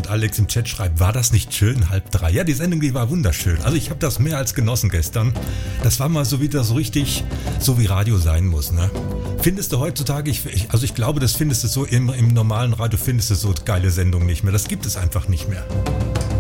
und Alex im Chat schreibt, war das nicht schön, 2:30? Ja, die Sendung, die war wunderschön. Also ich habe das mehr als genossen gestern. Das war mal so wieder so richtig, so wie Radio sein muss, ne? Findest du heutzutage, also ich glaube, das findest du so im normalen Radio, findest du so geile Sendungen nicht mehr. Das gibt es einfach nicht mehr.